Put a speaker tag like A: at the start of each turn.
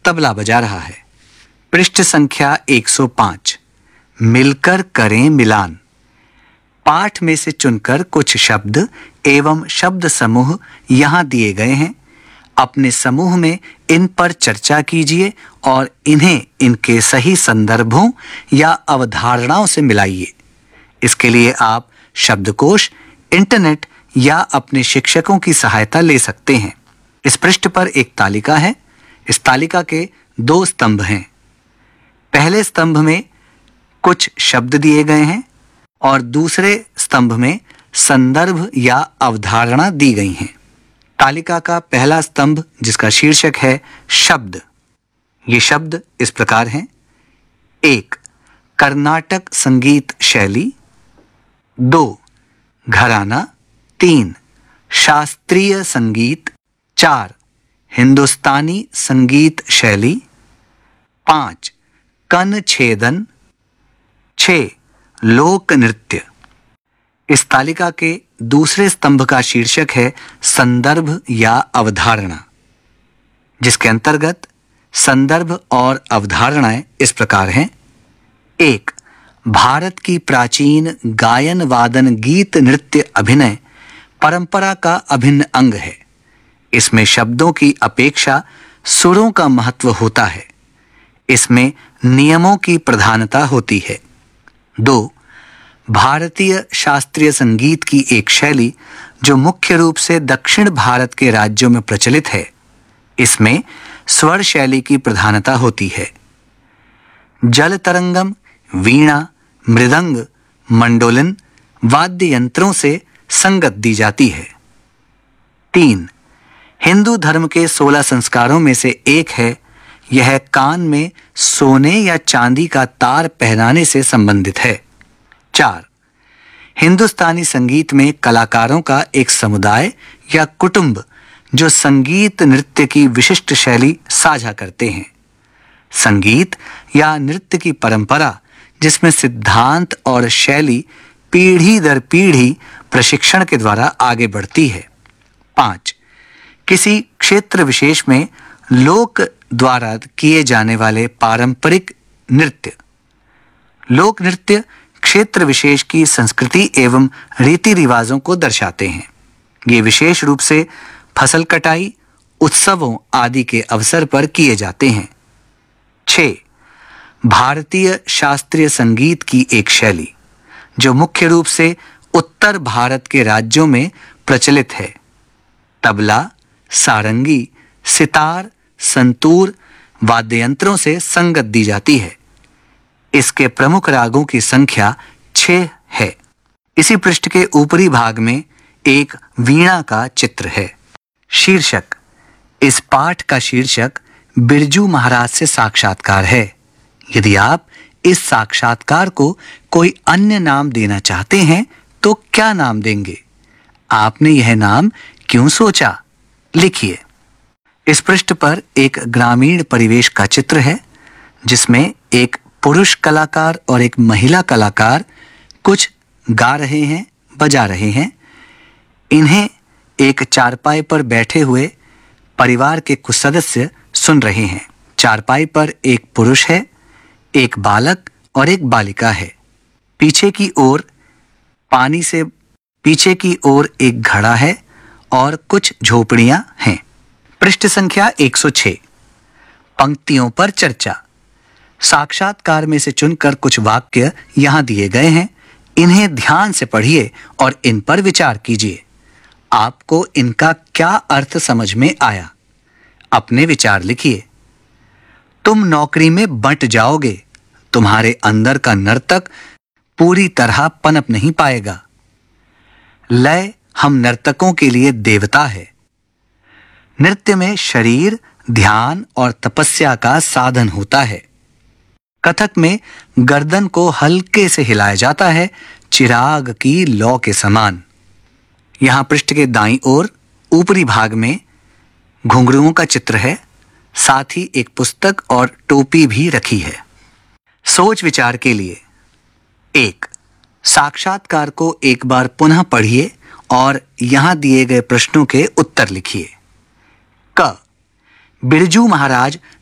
A: तबला बजा रहा है। पृष्ठ संख्या 105। मिलकर करें मिलान। पाठ में से चुनकर कुछ शब्द एवं शब्द समूह यहाँ दिए गए हैं। अपने समूह में इन पर चर्चा कीजिए और इन्हें इनके सही संदर्भों या अवधारणाओं से मिलाइए। इसके लिए आप शब्दकोश, इंटरनेट या अपने शिक्षकों की सहायता ले सकते हैं। इस पृष्ठ पर एक तालिका है। इस तालिका के 2 स्तंभ हैं। पहले स्तंभ में कुछ शब्द दिए गए हैं और दूसरे स्तंभ में संदर्भ या अवधारणा दी गई हैं। तालिका का पहला स्तंभ, जिसका शीर्षक है शब्द, ये शब्द इस प्रकार हैं। 1. कर्नाटक संगीत शैली। 2. घराना। 3. शास्त्रीय संगीत। 4. हिंदुस्तानी संगीत शैली। 5. कन छेदन। 6. लोक नृत्य। इस तालिका के दूसरे स्तंभ का शीर्षक है संदर्भ या अवधारणा, जिसके अंतर्गत संदर्भ और अवधारणाएं इस प्रकार हैं। 1. भारत की प्राचीन गायन वादन गीत नृत्य अभिनय परंपरा का अभिन्न अंग है। इसमें शब्दों की अपेक्षा सुरों का महत्व होता है। इसमें नियमों की प्रधानता होती है। 2. भारतीय शास्त्रीय संगीत की एक शैली जो मुख्य रूप से दक्षिण भारत के राज्यों में प्रचलित है। इसमें स्वर शैली की प्रधानता होती है। जल तरंगम, वीणा, मृदंग, मंडोलिन वाद्य यंत्रों से संगत दी जाती है। 3. हिंदू धर्म के 16 संस्कारों में से एक है। यह कान में सोने या चांदी का तार पहनाने से संबंधित है। 4. हिंदुस्तानी संगीत में कलाकारों का एक समुदाय या कुटुंब जो संगीत नृत्य की विशिष्ट शैली साझा करते हैं। संगीत या नृत्य की परंपरा जिसमें सिद्धांत और शैली पीढ़ी दर पीढ़ी प्रशिक्षण के द्वारा आगे बढ़ती है। 5. किसी क्षेत्र विशेष में लोक द्वारा किए जाने वाले पारंपरिक नृत्य। लोक नृत्य क्षेत्र विशेष की संस्कृति एवं रीति रिवाजों को दर्शाते हैं। ये विशेष रूप से फसल कटाई, उत्सवों आदि के अवसर पर किए जाते हैं। 6. भारतीय शास्त्रीय संगीत की एक शैली जो मुख्य रूप से उत्तर भारत के राज्यों में प्रचलित है। तबला, सारंगी, सितार, संतूर वाद्य यंत्रों से संगत दी जाती है। इसके प्रमुख रागों की संख्या 6 है। इसी पृष्ठ के ऊपरी भाग में एक वीणा का चित्र है। शीर्षक। इस पाठ का शीर्षक बिरजू महाराज से साक्षात्कार है। यदि आप इस साक्षात्कार को कोई अन्य नाम देना चाहते हैं तो क्या नाम देंगे? आपने यह नाम क्यों सोचा? लिखिए। इस पृष्ठ पर एक ग्रामीण परिवेश का चित्र है जिसमें एक पुरुष कलाकार और एक महिला कलाकार कुछ गा रहे हैं, बजा रहे हैं। इन्हें एक चारपाई पर बैठे हुए परिवार के कुछ सदस्य सुन रहे हैं। चारपाई पर एक पुरुष है, एक बालक और एक बालिका है। पीछे की ओर एक घड़ा है और कुछ झोपड़ियां हैं। पृष्ठ संख्या 106। पंक्तियों पर चर्चा। साक्षात्कार में से चुनकर कुछ वाक्य यहाँ दिए गए हैं। इन्हें ध्यान से पढ़िए और इन पर विचार कीजिए। आपको इनका क्या अर्थ समझ में आया? अपने विचार लिखिए। तुम नौकरी में बंट जाओगे। तुम्हारे अंदर का नर्तक पूरी तरह पनप नहीं पाएगा। लय हम नर्तकों के लिए देवता है। नृत्य में शरीर, ध्यान और तपस्या का साधन होता है। कथक में गर्दन को हल्के से हिलाया जाता है, चिराग की लौ के समान। यहाँ पृष्ठ के दाईं ओर ऊपरी भाग में घुंघरुओं का चित्र है। साथ ही एक पुस्तक और टोपी भी रखी है। सोच विचार के लिए। 1. साक्षात्कार को एक बार पुनः पढ़िए और यहाँ दिए गए प्रश्नों के उत्तर लिखिए। क. बिरजू महाराज